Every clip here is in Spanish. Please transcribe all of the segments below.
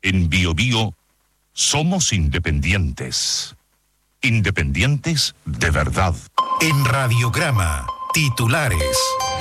En BioBio somos independientes. Independientes de verdad. En Radiograma, titulares.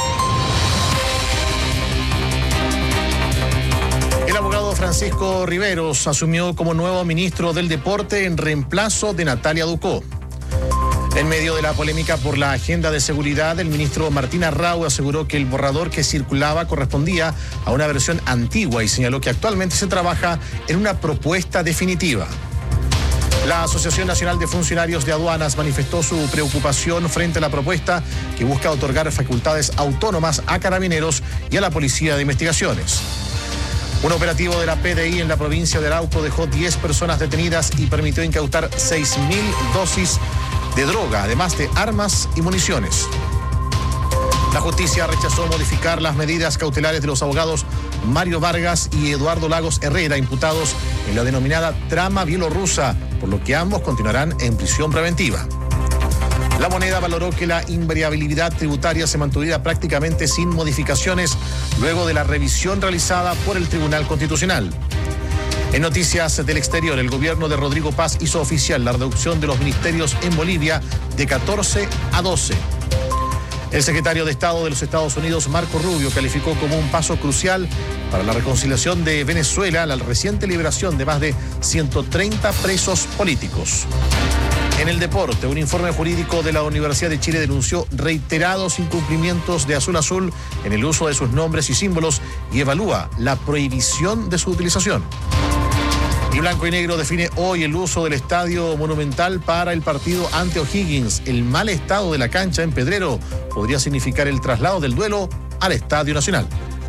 El abogado Francisco Riveros asumió como nuevo ministro del Deporte en reemplazo de Natalia Ducó. En medio de la polémica por la agenda de seguridad, el ministro Martín Arrau aseguró que el borrador que circulaba correspondía a una versión antigua y señaló que actualmente se trabaja en una propuesta definitiva. La Asociación Nacional de Funcionarios de Aduanas manifestó su preocupación frente a la propuesta que busca otorgar facultades autónomas a carabineros y a la Policía de Investigaciones. Un operativo de la PDI en la provincia de Arauco dejó 10 personas detenidas y permitió incautar 6.000 dosis de droga, además de armas y municiones. La justicia rechazó modificar las medidas cautelares de los abogados Mario Vargas y Eduardo Lagos Herrera, imputados en la denominada trama bielorrusa, por lo que ambos continuarán en prisión preventiva. La Moneda valoró que la invariabilidad tributaria se mantuviera prácticamente sin modificaciones luego de la revisión realizada por el Tribunal Constitucional. En noticias del exterior, el gobierno de Rodrigo Paz hizo oficial la reducción de los ministerios en Bolivia de 14 a 12. El secretario de Estado de los Estados Unidos, Marco Rubio, calificó como un paso crucial para la reconciliación de Venezuela la reciente liberación de más de 130 presos políticos. En el deporte, un informe jurídico de la Universidad de Chile denunció reiterados incumplimientos de Azul Azul en el uso de sus nombres y símbolos y evalúa la prohibición de su utilización. Y Blanco y Negro define hoy el uso del Estadio Monumental para el partido ante O'Higgins. El mal estado de la cancha en Pedrero podría significar el traslado del duelo al Estadio Nacional.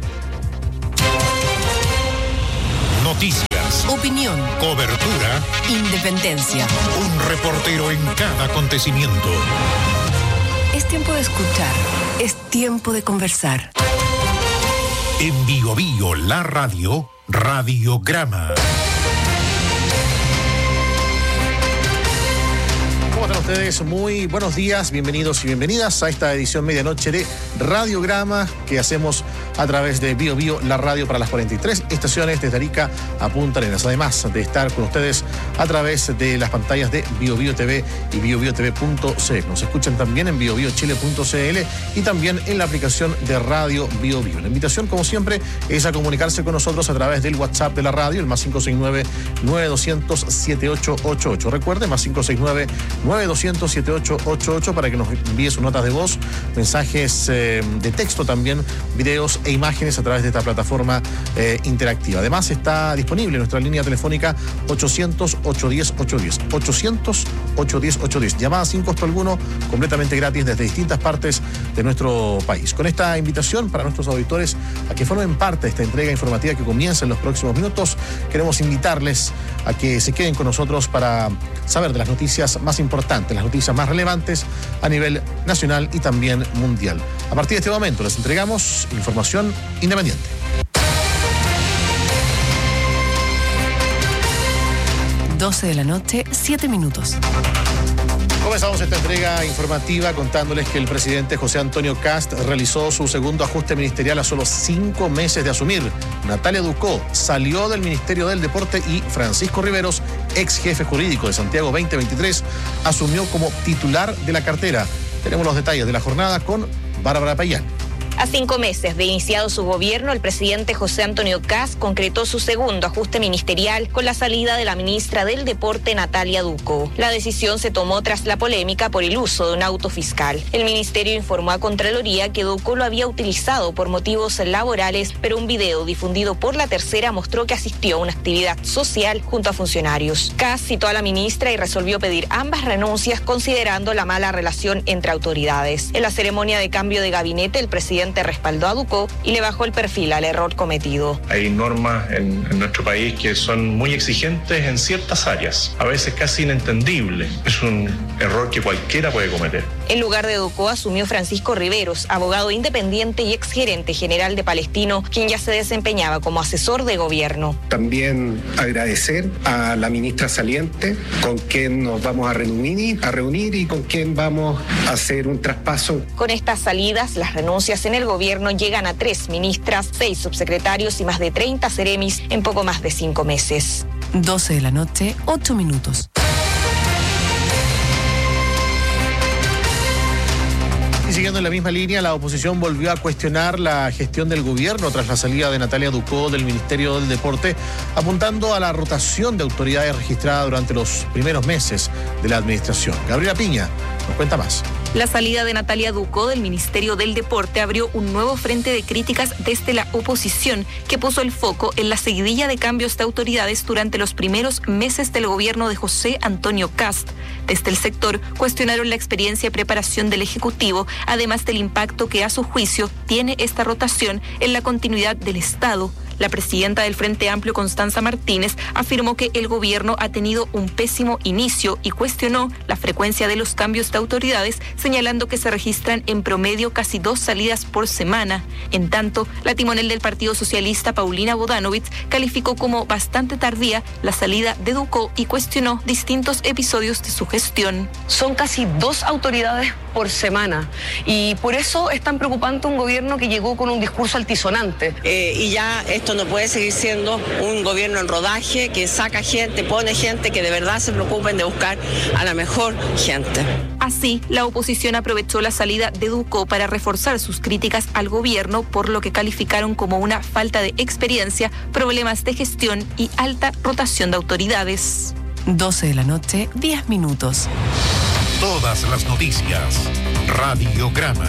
Noticias. Opinión. Cobertura. Independencia. Un reportero en cada acontecimiento. Es tiempo de escuchar. Es tiempo de conversar. En BioBio, la radio, Radiograma. ¿Cómo están ustedes? Muy buenos días, bienvenidos y bienvenidas a esta edición medianoche de Radiograma que hacemos a través de BioBio, la radio para las 43 estaciones desde Arica a Punta Arenas. Además de estar con ustedes a través de las pantallas de BioBio TV y BioBioTV.cl. Nos escuchan también en BioBioChile.cl y también en la aplicación de Radio BioBio. La invitación, como siempre, es a comunicarse con nosotros a través del WhatsApp de la radio, el más 569-9200-7888. Recuerde, más 569-9200-7888 para que nos envíe sus notas de voz, mensajes de texto también, videos e imágenes a través de esta plataforma interactiva. Además está disponible nuestra línea telefónica 800-810-810. 800-810-810. Llamada sin costo alguno, completamente gratis desde distintas partes de nuestro país. Con esta invitación para nuestros auditores a que formen parte de esta entrega informativa que comienza en los próximos minutos, queremos invitarles a que se queden con nosotros para saber de las noticias más importantes, las noticias más relevantes a nivel nacional y también mundial. A partir de este momento les entregamos información independiente. De la noche, 7 minutos. Comenzamos esta entrega informativa contándoles que el presidente José Antonio Kast realizó su segundo ajuste ministerial a solo 5 meses de asumir. Natalia Ducó salió del Ministerio del Deporte y Francisco Riveros, ex jefe jurídico de Santiago 2023, asumió como titular de la cartera. Tenemos los detalles de la jornada con Bárbara Payán. A 5 meses de iniciado su gobierno, el presidente José Antonio Kast concretó su segundo ajuste ministerial con la salida de la ministra del Deporte, Natalia Ducó. La decisión se tomó tras la polémica por el uso de un auto fiscal. El ministerio informó a Contraloría que Ducó lo había utilizado por motivos laborales, pero un video difundido por La Tercera mostró que asistió a una actividad social junto a funcionarios. Kast citó a la ministra y resolvió pedir ambas renuncias considerando la mala relación entre autoridades. En la ceremonia de cambio de gabinete, el presidente respaldó a Ducó y le bajó el perfil al error cometido. Hay normas en nuestro país que son muy exigentes en ciertas áreas, a veces casi inentendibles. Es un error que cualquiera puede cometer. En lugar de Ducó asumió Francisco Riveros, abogado independiente y exgerente general de Palestino, quien ya se desempeñaba como asesor de gobierno. También agradecer a la ministra saliente, con quien nos vamos a reunir y con quien vamos a hacer un traspaso. Con estas salidas, las renuncias en en el gobierno llegan a 3 ministras, 6 subsecretarios y más de 30 seremis en poco más de 5 meses. 12 de la noche, 8 minutos. Y siguiendo en la misma línea, la oposición volvió a cuestionar la gestión del gobierno tras la salida de Natalia Ducó del Ministerio del Deporte, apuntando a la rotación de autoridades registrada durante los primeros meses de la administración. Gabriela Piña nos cuenta más. La salida de Natalia Ducó del Ministerio del Deporte abrió un nuevo frente de críticas desde la oposición, que puso el foco en la seguidilla de cambios de autoridades durante los primeros meses del gobierno de José Antonio Kast. Desde el sector cuestionaron la experiencia y preparación del Ejecutivo, además del impacto que a su juicio tiene esta rotación en la continuidad del Estado. La presidenta del Frente Amplio, Constanza Martínez, afirmó que el gobierno ha tenido un pésimo inicio y cuestionó la frecuencia de los cambios de autoridades, señalando que se registran en promedio casi 2 salidas por semana. En tanto, la timonel del Partido Socialista, Paulina Bodanovich, calificó como bastante tardía la salida de Ducó y cuestionó distintos episodios de su gestión. Son casi 2 autoridades por semana y por eso es tan preocupante un gobierno que llegó con un discurso altisonante. Y ya esto no puede seguir siendo un gobierno en rodaje que saca gente, pone gente que de verdad se preocupen de buscar a la mejor gente. Así, la oposición aprovechó la salida de Ducó para reforzar sus críticas al gobierno, por lo que calificaron como una falta de experiencia, problemas de gestión y alta rotación de autoridades. 12 de la noche, 10 minutos. Todas las noticias. Radiograma.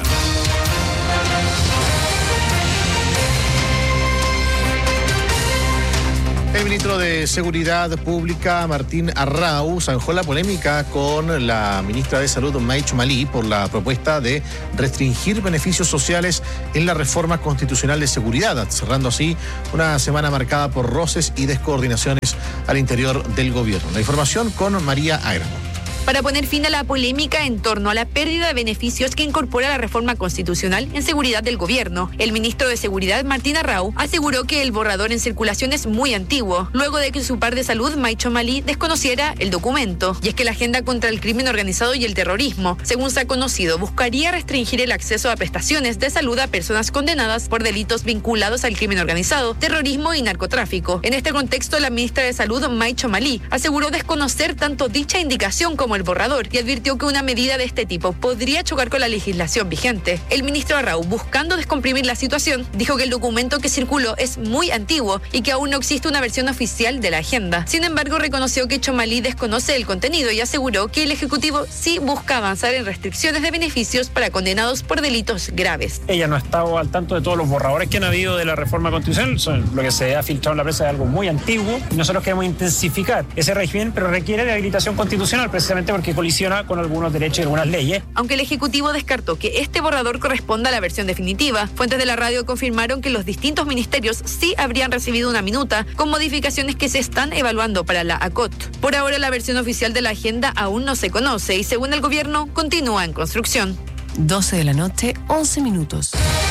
El ministro de Seguridad Pública, Martín Arrau, zanjó la polémica con la ministra de Salud, Maicho Malí, por la propuesta de restringir beneficios sociales en la reforma constitucional de seguridad, cerrando así una semana marcada por roces y descoordinaciones al interior del gobierno. La información con María Ayramo. Para poner fin a la polémica en torno a la pérdida de beneficios que incorpora la reforma constitucional en seguridad del gobierno, el ministro de Seguridad, Martín Arrau, aseguró que el borrador en circulación es muy antiguo, luego de que su par de salud, Maicho Malí, desconociera el documento. Y es que la agenda contra el crimen organizado y el terrorismo, según se ha conocido, buscaría restringir el acceso a prestaciones de salud a personas condenadas por delitos vinculados al crimen organizado, terrorismo y narcotráfico. En este contexto, la ministra de Salud, Maicho Malí, aseguró desconocer tanto dicha indicación como el borrador y advirtió que una medida de este tipo podría chocar con la legislación vigente. El ministro Arrau, buscando descomprimir la situación, dijo que el documento que circuló es muy antiguo y que aún no existe una versión oficial de la agenda. Sin embargo, reconoció que Chomalí desconoce el contenido y aseguró que el Ejecutivo sí busca avanzar en restricciones de beneficios para condenados por delitos graves. Ella no ha estado al tanto de todos los borradores que han habido de la reforma constitucional. Lo que se ha filtrado en la prensa es algo muy antiguo y nosotros queremos intensificar ese régimen, pero requiere de habilitación constitucional precisamente porque colisiona con algunos derechos y algunas leyes. Aunque el Ejecutivo descartó que este borrador corresponda a la versión definitiva, fuentes de la radio confirmaron que los distintos ministerios sí habrían recibido una minuta con modificaciones que se están evaluando para la ACOT. Por ahora, la versión oficial de la agenda aún no se conoce y, según el gobierno, continúa en construcción. 12 de la noche, 11 minutos.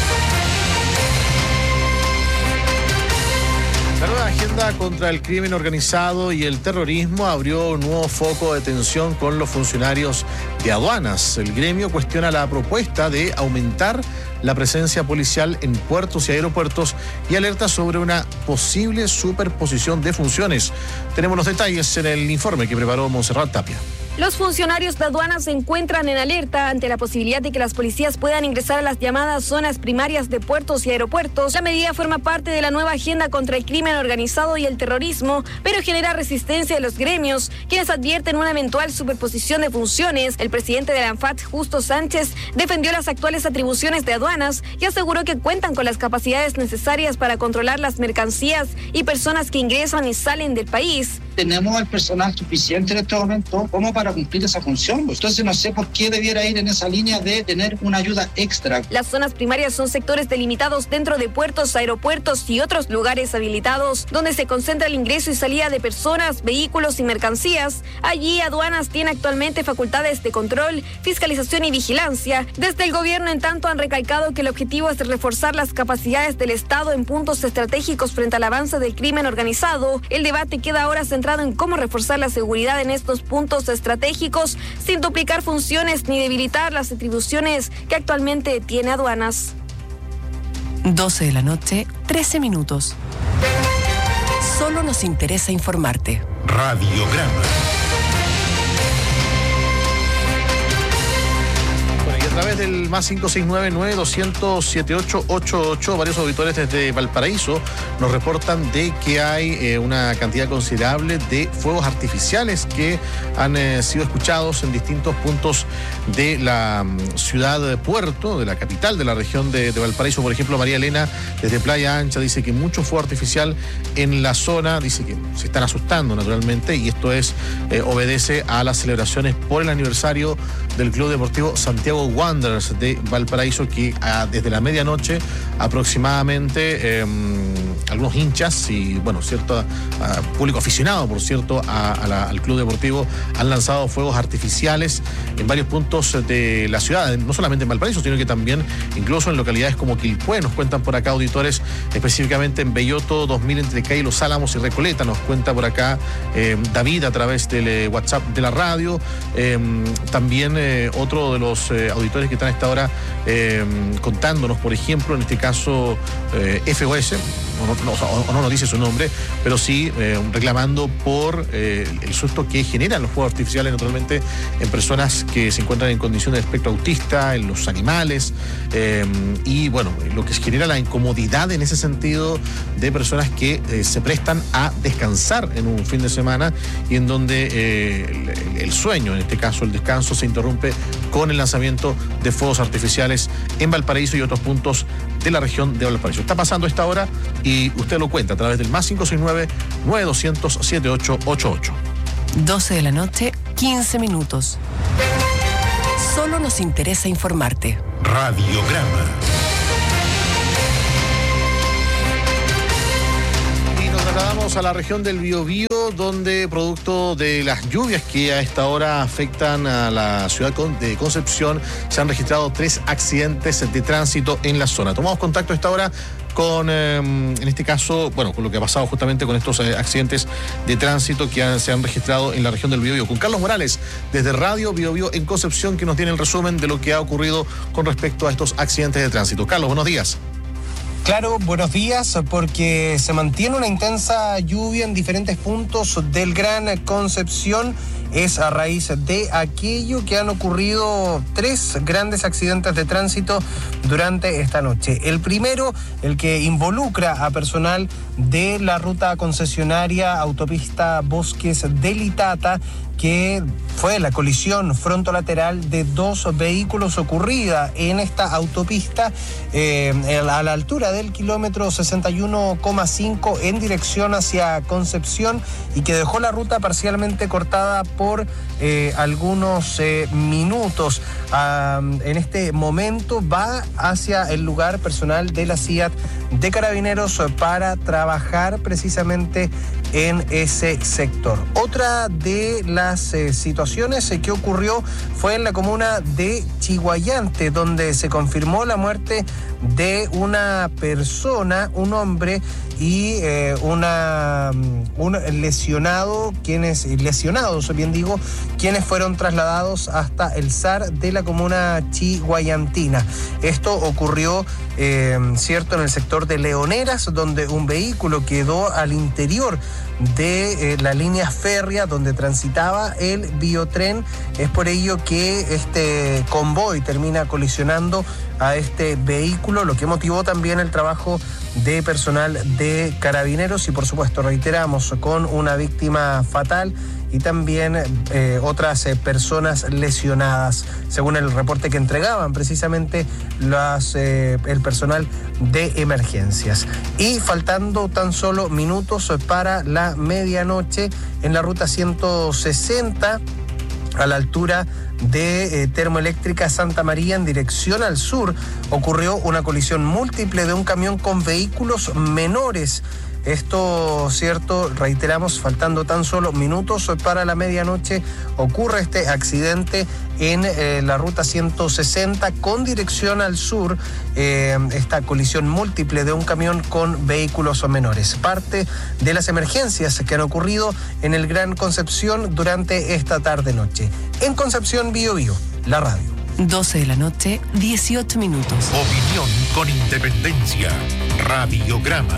La nueva agenda contra el crimen organizado y el terrorismo abrió un nuevo foco de tensión con los funcionarios de aduanas. El gremio cuestiona la propuesta de aumentar la presencia policial en puertos y aeropuertos y alerta sobre una posible superposición de funciones. Tenemos los detalles en el informe que preparó Montserrat Tapia. Los funcionarios de aduanas se encuentran en alerta ante la posibilidad de que las policías puedan ingresar a las llamadas zonas primarias de puertos y aeropuertos. La medida forma parte de la nueva agenda contra el crimen organizado y el terrorismo, pero genera resistencia de los gremios, quienes advierten una eventual superposición de funciones. El presidente de la ANFAT, Justo Sánchez, defendió las actuales atribuciones de aduanas y aseguró que cuentan con las capacidades necesarias para controlar las mercancías y personas que ingresan y salen del país. Tenemos el personal suficiente en este momento como para cumplir esa función. Entonces no sé por qué debiera ir en esa línea de tener una ayuda extra. Las zonas primarias son sectores delimitados dentro de puertos, aeropuertos y otros lugares habilitados donde se concentra el ingreso y salida de personas, vehículos y mercancías. Allí aduanas tiene actualmente facultades de control, fiscalización y vigilancia. Desde el gobierno, en tanto, han recalcado que el objetivo es reforzar las capacidades del Estado en puntos estratégicos frente al avance del crimen organizado. El debate queda ahora centrado en cómo reforzar la seguridad en estos puntos estratégicos sin duplicar funciones ni debilitar las atribuciones que actualmente tiene aduanas. 12 de la noche, 13 minutos. Solo nos interesa informarte. Radiograma. A través del más 569-9200-7888, varios auditores desde Valparaíso nos reportan de que hay una cantidad considerable de fuegos artificiales que han sido escuchados en distintos puntos de la ciudad de Puerto, de la capital de la región de Valparaíso. Por ejemplo, María Elena, desde Playa Ancha, dice que mucho fuego artificial en la zona, dice que se están asustando naturalmente, y esto obedece a las celebraciones por el aniversario del Club Deportivo Santiago Wanderers de Valparaíso, que desde la medianoche aproximadamente algunos hinchas y cierto público aficionado, por cierto, al Club Deportivo han lanzado fuegos artificiales en varios puntos de la ciudad, no solamente en Valparaíso, sino que también incluso en localidades como Quilpué. Nos cuentan por acá auditores, específicamente en Belloto 2000 entre Caí, Los Álamos y Recoleta. Nos cuenta por acá David a través del WhatsApp de la radio. También otro de los auditores que están a esta hora contándonos, por ejemplo, en este caso FOS, no nos dice su nombre, pero sí reclamando por el susto que generan los fuegos artificiales naturalmente en personas que se encuentran en condiciones de espectro autista, en los animales, y lo que genera la incomodidad en ese sentido de personas que se prestan a descansar en un fin de semana y en donde el sueño, en este caso el descanso, se interrumpe con el lanzamiento de fuegos artificiales en Valparaíso y otros puntos de la región de Valparaíso. Está pasando a esta hora y usted lo cuenta a través del más 569-9200-7888. 12 de la noche, 15 minutos. Solo nos interesa informarte. Radiograma. Trasladamos a la región del Biobío, donde producto de las lluvias que a esta hora afectan a la ciudad de Concepción, se han registrado 3 accidentes de tránsito en la zona. Tomamos contacto a esta hora con, en este caso, con lo que ha pasado justamente con estos accidentes de tránsito que se han registrado en la región del Biobío. Con Carlos Morales, desde Radio Biobío en Concepción, que nos tiene el resumen de lo que ha ocurrido con respecto a estos accidentes de tránsito. Carlos, buenos días. Claro, buenos días, porque se mantiene una intensa lluvia en diferentes puntos del Gran Concepción. Es a raíz de aquello que han ocurrido 3 grandes accidentes de tránsito durante esta noche. El primero, el que involucra a personal de la ruta concesionaria autopista Bosques del Itata, que fue la colisión frontolateral de 2 vehículos ocurrida en esta autopista a la altura del kilómetro 61,5 en dirección hacia Concepción, y que dejó la ruta parcialmente cortada por algunos minutos. En este momento va hacia el lugar personal de la CIAT de Carabineros para trabajar precisamente en ese sector. Otra de las situaciones que ocurrió fue en la comuna de Chiguayante, donde se confirmó la muerte de una persona, un hombre, y un lesionado, quienes fueron trasladados hasta el SAR de la comuna chiguayantina. Esto ocurrió, en el sector de Leoneras, donde un vehículo quedó al interior de la línea férrea donde transitaba el biotren. Es por ello que este convoy termina colisionando a este vehículo, lo que motivó también el trabajo de personal de Carabineros y, por supuesto, reiteramos, con una víctima fatal y también otras personas lesionadas, según el reporte que entregaban precisamente el personal de emergencias. Y faltando tan solo minutos para la medianoche, en la ruta 160, a la altura de Termoeléctrica Santa María en dirección al sur, ocurrió una colisión múltiple de un camión con vehículos menores. Esto, reiteramos, faltando tan solo minutos para la medianoche, ocurre este accidente en la ruta 160 con dirección al sur, esta colisión múltiple de un camión con vehículos menores. Parte de las emergencias que han ocurrido en el Gran Concepción durante esta tarde-noche. En Concepción, Biobío, la radio. 12 de la noche, 18 minutos. Opinión con independencia. Radiograma.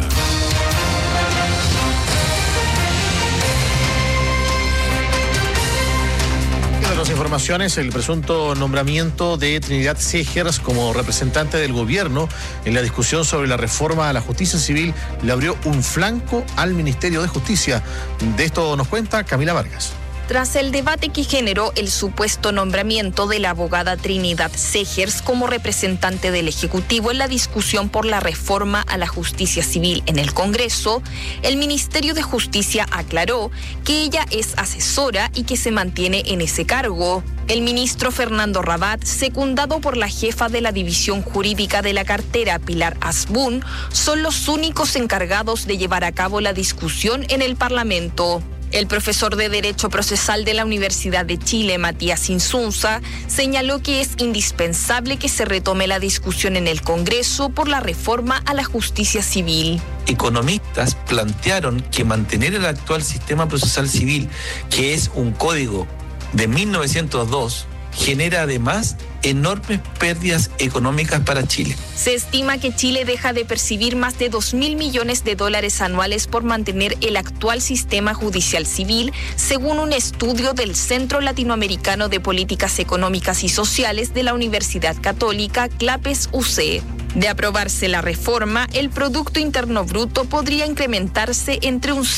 De las informaciones, el presunto nombramiento de Trinidad Segers como representante del gobierno en la discusión sobre la reforma a la justicia civil le abrió un flanco al Ministerio de Justicia. De esto nos cuenta Camila Vargas. Tras el debate que generó el supuesto nombramiento de la abogada Trinidad Segers como representante del Ejecutivo en la discusión por la reforma a la justicia civil en el Congreso, el Ministerio de Justicia aclaró que ella es asesora y que se mantiene en ese cargo. El ministro Fernando Rabat, secundado por la jefa de la División Jurídica de la cartera, Pilar Asbun, son los únicos encargados de llevar a cabo la discusión en el Parlamento. El profesor de Derecho Procesal de la Universidad de Chile, Matías Insunza, señaló que es indispensable que se retome la discusión en el Congreso por la reforma a la justicia civil. Economistas plantearon que mantener el actual sistema procesal civil, que es un código de 1902, genera además enormes pérdidas económicas para Chile. Se estima que Chile deja de percibir más de 2.000 millones de dólares anuales por mantener el actual sistema judicial civil, según un estudio del Centro Latinoamericano de Políticas Económicas y Sociales de la Universidad Católica, CLAPES UC. De aprobarse la reforma, el Producto Interno Bruto podría incrementarse entre un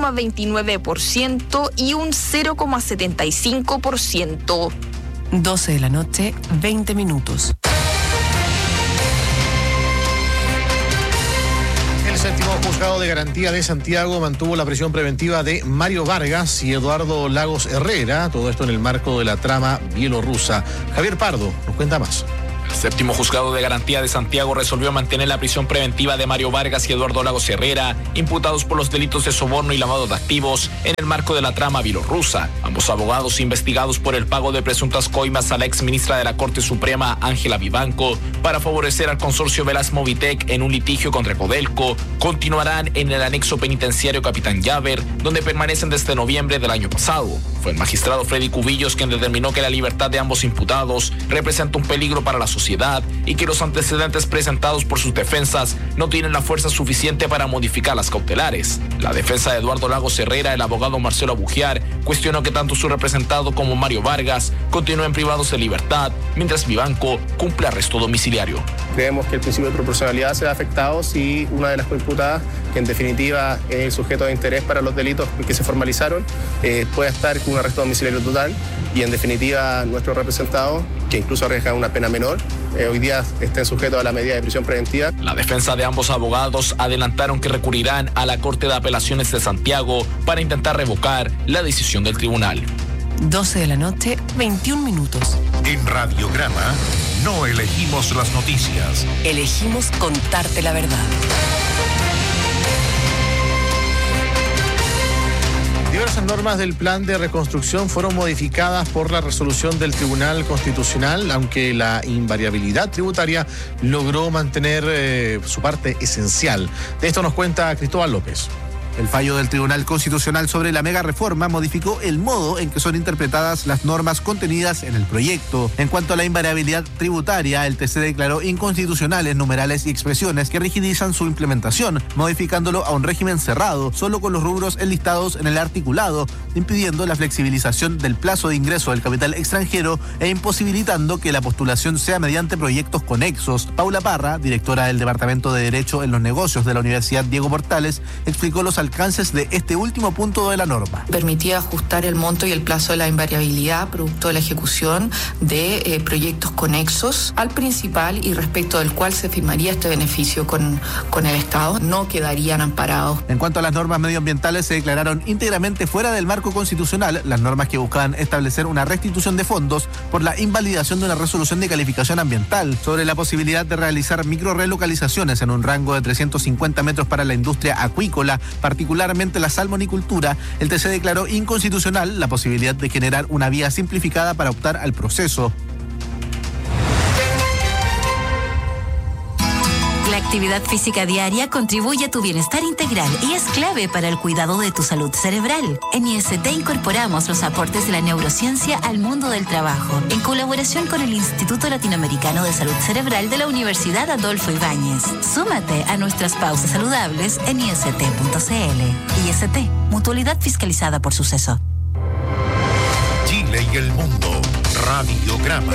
0,29% y un 0,75%. 12 de la noche, 20 minutos. El séptimo juzgado de garantía de Santiago mantuvo la prisión preventiva de Mario Vargas y Eduardo Lagos Herrera, todo esto en el marco de la trama bielorrusa. Javier Pardo nos cuenta más. El séptimo juzgado de garantía de Santiago resolvió mantener la prisión preventiva de Mario Vargas y Eduardo Lagos Herrera, imputados por los delitos de soborno y lavado de activos en el marco de la trama bielorrusa. Ambos abogados investigados por el pago de presuntas coimas a la ex ministra de la Corte Suprema, Ángela Vivanco, para favorecer al consorcio Velas Movitec en un litigio contra Codelco, continuarán en el anexo penitenciario Capitán Llaver, donde permanecen desde noviembre del año pasado. Fue el magistrado Freddy Cubillos quien determinó que la libertad de ambos imputados representa un peligro para la sociedad y que los antecedentes presentados por sus defensas no tienen la fuerza suficiente para modificar las cautelares. La defensa de Eduardo Lagos Herrera, el abogado Marcelo Bugiar, cuestionó que tanto su representado como Mario Vargas continúen privados de libertad, mientras Vivanco cumple arresto domiciliario. Creemos que el principio de proporcionalidad se ve afectado si una de las coimputadas, que en definitiva es el sujeto de interés para los delitos que se formalizaron, puede estar con un arresto domiciliario total y en definitiva nuestro representado, que incluso arriesga una pena menor, hoy día estén sujetos a la medida de prisión preventiva. La defensa de ambos abogados adelantaron que recurrirán a la Corte de Apelaciones de Santiago para intentar revocar la decisión del tribunal. 12 de la noche, 21 minutos. En Radiograma no elegimos las noticias. Elegimos contarte la verdad. Diversas normas del plan de reconstrucción fueron modificadas por la resolución del Tribunal Constitucional, aunque la invariabilidad tributaria logró mantener su parte esencial. De esto nos cuenta Cristóbal López. El fallo del Tribunal Constitucional sobre la mega reforma modificó el modo en que son interpretadas las normas contenidas en el proyecto. En cuanto a la invariabilidad tributaria, el TC declaró inconstitucionales numerales y expresiones que rigidizan su implementación, modificándolo a un régimen cerrado, solo con los rubros enlistados en el articulado, impidiendo la flexibilización del plazo de ingreso del capital extranjero e imposibilitando que la postulación sea mediante proyectos conexos. Paula Parra, directora del Departamento de Derecho en los Negocios de la Universidad Diego Portales, explicó los alcances de este último punto de la norma. Permitía ajustar el monto y el plazo de la invariabilidad producto de la ejecución de proyectos conexos al principal y respecto del cual se firmaría este beneficio con el Estado. No quedarían amparados. En cuanto a las normas medioambientales, se declararon íntegramente fuera del marco constitucional las normas que buscaban establecer una restitución de fondos por la invalidación de una resolución de calificación ambiental sobre la posibilidad de realizar microrelocalizaciones en un rango de 350 metros para la industria acuícola, particularmente la salmonicultura. El TC declaró inconstitucional la posibilidad de generar una vía simplificada para optar al proceso. La actividad física diaria contribuye a tu bienestar integral y es clave para el cuidado de tu salud cerebral. En IST incorporamos los aportes de la neurociencia al mundo del trabajo, en colaboración con el Instituto Latinoamericano de Salud Cerebral de la Universidad Adolfo Ibáñez. Súmate a nuestras pausas saludables en ist.cl. IST, mutualidad fiscalizada por Suceso. Chile y el mundo. Radiograma.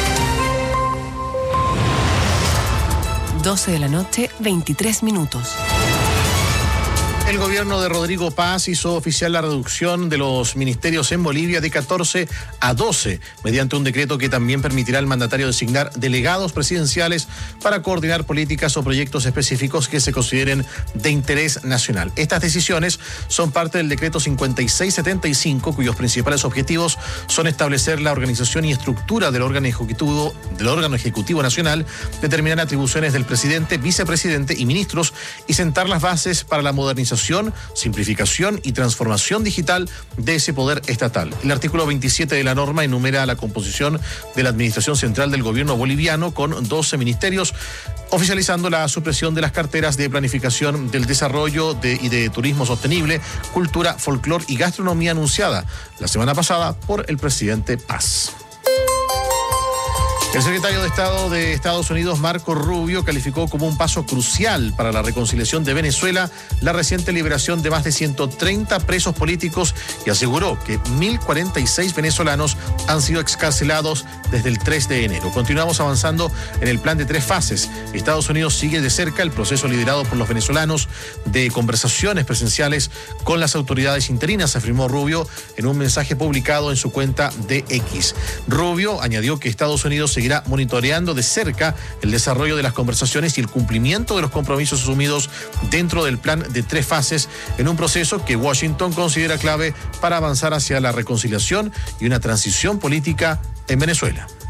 12 de la noche, 23 minutos. El gobierno de Rodrigo Paz hizo oficial la reducción de los ministerios en Bolivia de 14 a 12, mediante un decreto que también permitirá al mandatario designar delegados presidenciales para coordinar políticas o proyectos específicos que se consideren de interés nacional. Estas decisiones son parte del decreto 5675, cuyos principales objetivos son establecer la organización y estructura del órgano ejecutivo nacional, determinar atribuciones del presidente, vicepresidente y ministros y sentar las bases para la modernización, simplificación y transformación digital de ese poder estatal. El artículo 27 de la norma enumera la composición de la Administración Central del Gobierno boliviano con 12 ministerios, oficializando la supresión de las carteras de Planificación del Desarrollo y de Turismo Sostenible, Cultura, Folclor y Gastronomía anunciada la semana pasada por el presidente Paz. El secretario de Estado de Estados Unidos, Marco Rubio, calificó como un paso crucial para la reconciliación de Venezuela la reciente liberación de más de 130 presos políticos y aseguró que 1.046 venezolanos han sido excarcelados desde el 3 de enero. Continuamos avanzando en el plan de 3 fases. Estados Unidos sigue de cerca el proceso liderado por los venezolanos de conversaciones presenciales con las autoridades interinas, afirmó Rubio en un mensaje publicado en su cuenta de X. Rubio añadió que Estados Unidos seguirá monitoreando de cerca el desarrollo de las conversaciones y el cumplimiento de los compromisos asumidos dentro del plan de 3 fases en un proceso que Washington considera clave para avanzar hacia la reconciliación y una transición política en Venezuela.